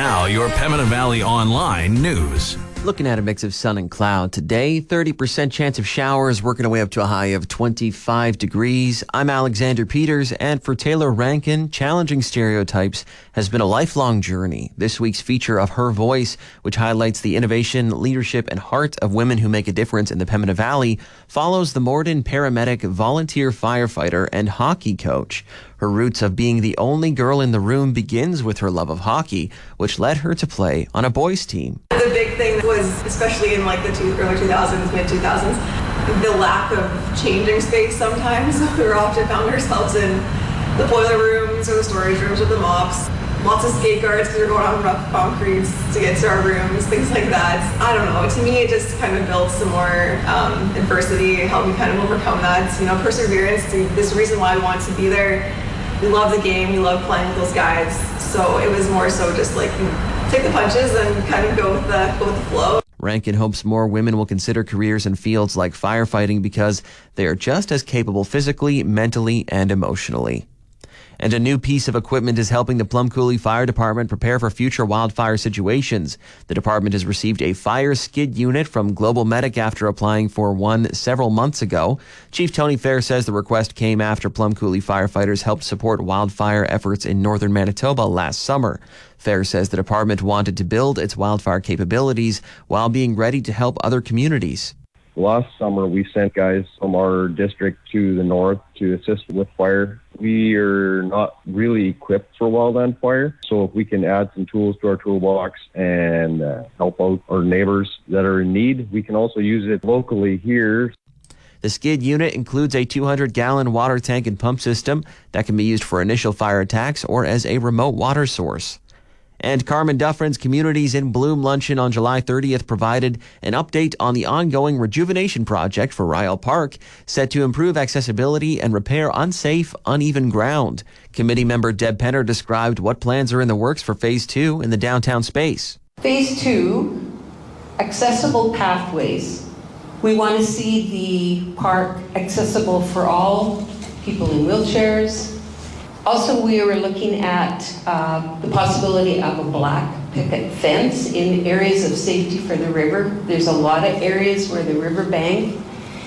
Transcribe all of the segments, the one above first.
Now, your Pembina Valley Online news. Looking at a mix of sun and cloud today, 30% chance of showers, working our way up to a high of 25 degrees. I'm Alexander Peters, and for Taylor Rankin, challenging stereotypes has been a lifelong journey. This week's feature of Her Voice, which highlights the innovation, leadership, and heart of women who make a difference in the Pembina Valley, follows the Morden paramedic, volunteer firefighter, and hockey coach. Her roots of being the only girl in the room begins with her love of hockey, which led her to play on a boys' team. The big thing was, especially in like the early 2000s, mid 2000s, the lack of changing space sometimes. We were often found ourselves in the boiler rooms or the storage rooms with the mops. Lots of skate guards because we were going on rough concretes to get to our rooms, things like that. I don't know. To me, it just kind of built some more adversity, helped me kind of overcome that. Perseverance. This reason why I wanted to be there. We love the game. We love playing with those guys. So it was more so just like take the punches and kind of go with the flow. Rankin hopes more women will consider careers in fields like firefighting because they are just as capable physically, mentally, and emotionally. And a new piece of equipment is helping the Plum Coulee Fire Department prepare for future wildfire situations. The department has received a fire skid unit from Global Medic after applying for one several months ago. Chief Tony Fair says the request came after Plum Coulee firefighters helped support wildfire efforts in northern Manitoba last summer. Fair says the department wanted to build its wildfire capabilities while being ready to help other communities. Last summer, we sent guys from our district to the north to assist with fire. We are not really equipped for wildland fire, so if we can add some tools to our toolbox and help out our neighbors that are in need, we can also use it locally here. The skid unit includes a 200-gallon water tank and pump system that can be used for initial fire attacks or as a remote water source. And Carmen Dufresne's Communities in Bloom luncheon on July 30th provided an update on the ongoing rejuvenation project for Ryle Park, set to improve accessibility and repair unsafe, uneven ground. Committee member Deb Penner described what plans are in the works for Phase 2 in the downtown space. Phase 2, accessible pathways. We want to see the park accessible for all, people in wheelchairs. Also, we were looking at the possibility of a black picket fence in areas of safety for the river. There's a lot of areas where the river bank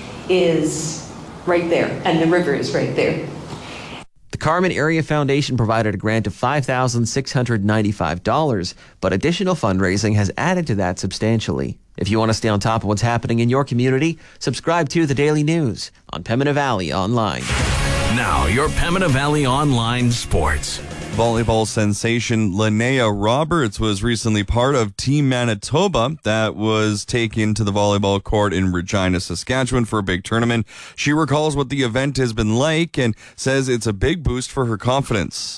is right there, and the river is right there. The Carmen Area Foundation provided a grant of $5,695, but additional fundraising has added to that substantially. If you want to stay on top of what's happening in your community, subscribe to The Daily News on Pembina Valley Online. Now, your Pembina Valley Online sports. Volleyball sensation Linnea Roberts was recently part of Team Manitoba that was taken to the volleyball court in Regina, Saskatchewan for a big tournament. She recalls what the event has been like and says it's a big boost for her confidence.